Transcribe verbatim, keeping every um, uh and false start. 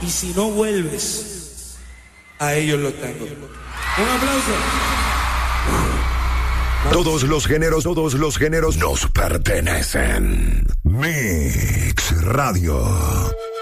Y si no vuelves, a ellos lo tengo. Un aplauso. Todos los géneros, todos los géneros nos pertenecen. Mix Radio.